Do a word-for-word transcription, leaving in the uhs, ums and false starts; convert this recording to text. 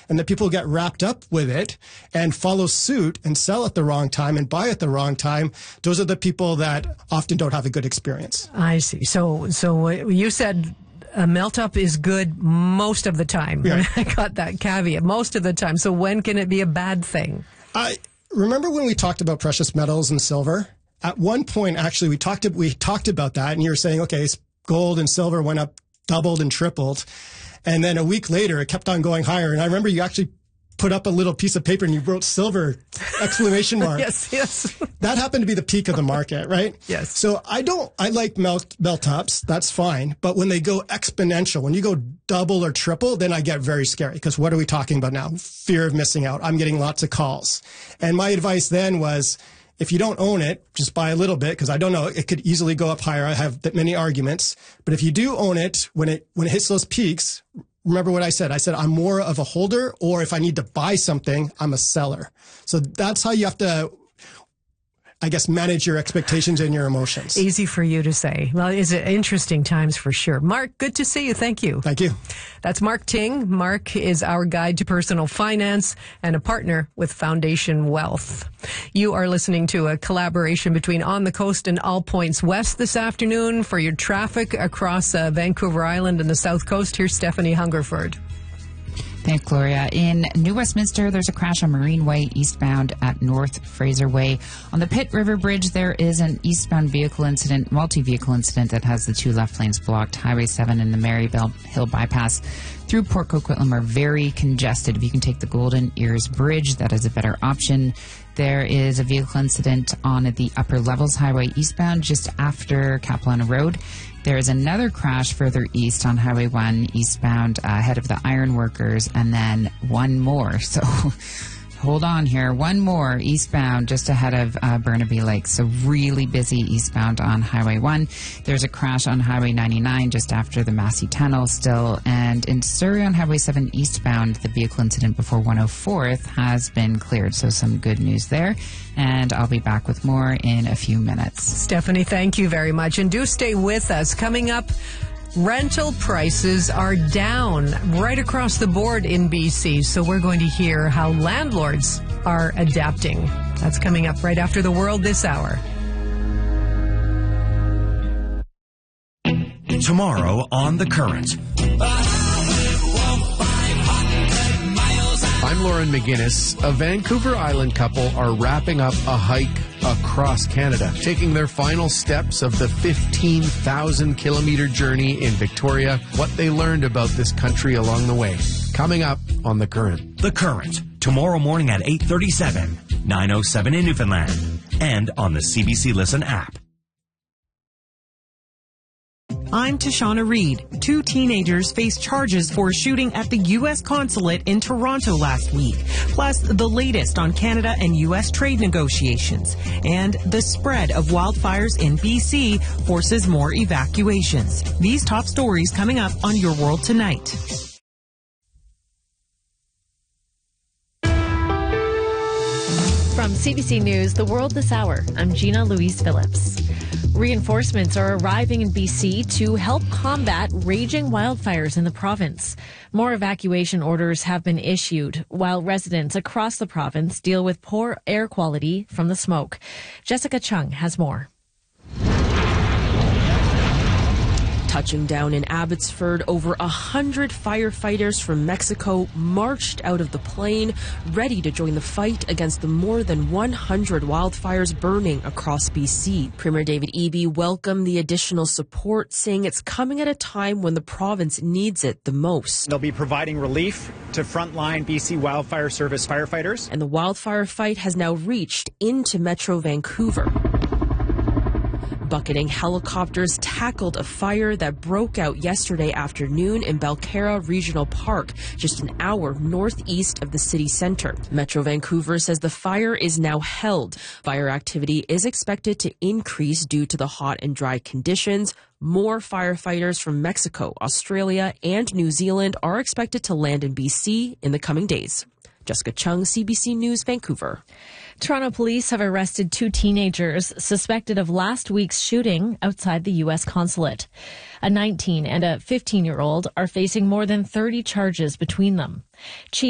And the people who get wrapped up with it and follow suit and sell at the wrong time and buy at the wrong time, those are the people that often don't have a good experience. I see. So, so you said a melt-up is good most of the time. Yeah. I got that caveat, most of the time. So when can it be a bad thing? I remember when we talked about precious metals and silver. At one point, actually, we talked we talked about that, and you were saying, okay, gold and silver went up, doubled and tripled, and then a week later, it kept on going higher. And I remember you actually put up a little piece of paper and you wrote silver exclamation mark. Yes, yes. That happened to be the peak of the market, right? Yes. So I don't. I like melt melt ups. That's fine. But when they go exponential, when you go double or triple, then I get very scary, because what are we talking about now? Fear of missing out. I'm getting lots of calls, and my advice then was, if you don't own it, just buy a little bit, because I don't know, it could easily go up higher. I have that many arguments. But if you do own it, when it when it hits those peaks, remember what I said. I said I'm more of a holder, or if I need to buy something, I'm a seller. So that's how you have to, I guess, manage your expectations and your emotions. Easy for you to say. Well, it's interesting times for sure. Mark, good to see you. Thank you. Thank you. That's Mark Ting. Mark is our guide to personal finance and a partner with Foundation Wealth. You are listening to a collaboration between On the Coast and All Points West this afternoon. For your traffic across uh, Vancouver Island and the South Coast, here's Stephanie Hungerford. Thanks, Gloria. In New Westminster, there's a crash on Marine Way eastbound at North Fraser Way. On the Pitt River Bridge, there is an eastbound vehicle incident, multi-vehicle incident that has the two left lanes blocked. Highway seven and the Marybelle Hill bypass through Port Coquitlam are very congested. If you can take the Golden Ears Bridge, that is a better option. There is a vehicle incident on the Upper Levels Highway eastbound just after Capilano Road. There is another crash further east on Highway one eastbound uh, ahead of the Iron Workers, and then one more. So hold on here. One more eastbound just ahead of uh, Burnaby Lake. So really busy eastbound on Highway one. There's a crash on Highway ninety-nine just after the Massey Tunnel still. And in Surrey on Highway seven eastbound, the vehicle incident before one oh fourth has been cleared. So some good news there. And I'll be back with more in a few minutes. Stephanie, thank you very much. And do stay with us. Coming up, rental prices are down right across the board in B C. So we're going to hear how landlords are adapting. That's coming up right after The World this hour. Tomorrow on The Current. I'm Lauren McGinnis. A Vancouver Island couple are wrapping up a hike across Canada, taking their final steps of the fifteen thousand kilometer journey in Victoria, what they learned about this country along the way. Coming up on The Current. The Current, tomorrow morning at eight thirty-seven, nine oh seven in Newfoundland, and on the C B C Listen app. I'm Tashana Reed. Two teenagers faced charges for shooting at the U S consulate in Toronto last week, plus the latest on Canada and U S trade negotiations. And the spread of wildfires in B C forces more evacuations. These top stories coming up on Your World Tonight. From C B C News, The World This Hour, I'm Gina Louise Phillips. Reinforcements are arriving in B C to help combat raging wildfires in the province. More evacuation orders have been issued, while residents across the province deal with poor air quality from the smoke. Jessica Chung has more. Touching down in Abbotsford, over a hundred firefighters from Mexico marched out of the plane, ready to join the fight against the more than one hundred wildfires burning across B C. Premier David Eby welcomed the additional support, saying it's coming at a time when the province needs it the most. They'll be providing relief to frontline B C Wildfire Service firefighters. And the wildfire fight has now reached into Metro Vancouver. Bucketing helicopters tackled a fire that broke out yesterday afternoon in Belcarra Regional Park, just an hour northeast of the city centre. Metro Vancouver says the fire is now held. Fire activity is expected to increase due to the hot and dry conditions. More firefighters from Mexico, Australia, and New Zealand are expected to land in B C in the coming days. Jessica Chung, C B C News, Vancouver. Toronto police have arrested two teenagers suspected of last week's shooting outside the U S consulate. A nineteen and a fifteen-year-old are facing more than thirty charges between them. Chief